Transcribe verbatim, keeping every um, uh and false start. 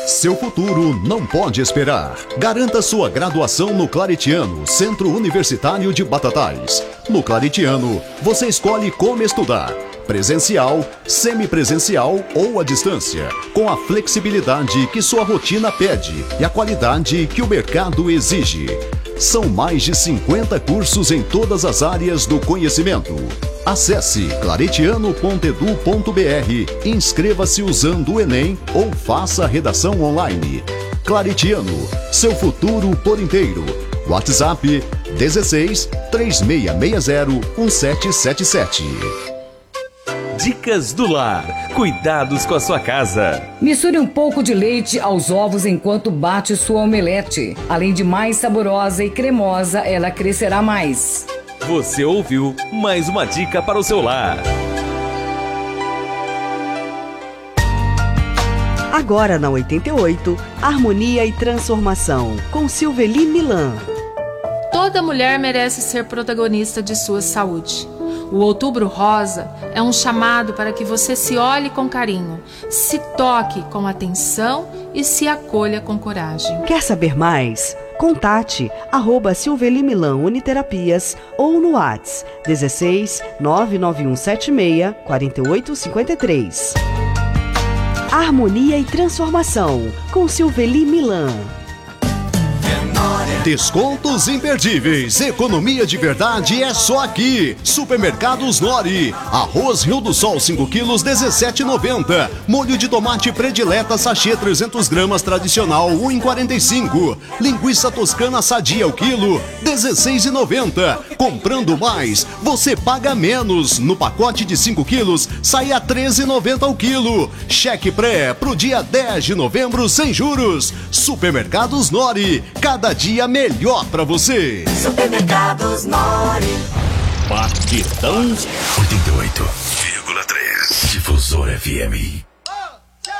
Seu futuro não pode esperar. Garanta sua graduação no Claretiano, Centro Universitário de Batatais. No Claretiano, você escolhe como estudar: presencial, semipresencial ou à distância, com a flexibilidade que sua rotina pede e a qualidade que o mercado exige. São mais de cinquenta cursos em todas as áreas do conhecimento. Acesse claretiano ponto edu ponto br, inscreva-se usando o Enem ou faça a redação online. Claretiano, seu futuro por inteiro. WhatsApp dezesseis, três seis seis zero, um sete sete sete. Dicas do Lar. Cuidados com a sua casa. Misture um pouco de leite aos ovos enquanto bate sua omelete. Além de mais saborosa e cremosa, ela crescerá mais. Você ouviu mais uma dica para o seu lar. Agora na oitenta e oito, Harmonia e Transformação, com Silveli Milan. Toda mulher merece ser protagonista de sua saúde. O Outubro Rosa é um chamado para que você se olhe com carinho, se toque com atenção e se acolha com coragem. Quer saber mais? Contate arroba Silveli Milan Uniterapias ou no WhatsApp dezesseis, nove nove um sete seis, quatro oito cinco três. Harmonia e Transformação, com Silveli Milan. Descontos imperdíveis, economia de verdade é só aqui. Supermercados Nori. Arroz Rio do Sol cinco quilos, dezessete reais e noventa centavos. Molho de tomate predileta sachê trezentas gramas tradicional, um real e quarenta e cinco centavos. Linguiça toscana sadia o quilo, dezesseis reais e noventa centavos. Comprando mais, você paga menos. No pacote de cinco quilos, sai a treze reais e noventa centavos o quilo. Cheque pré pro dia dez de novembro sem juros. Supermercados Nori. Cada dia melhor pra você. Supermercados Nori. Batidão oitenta e oito vírgula três Difusor F M.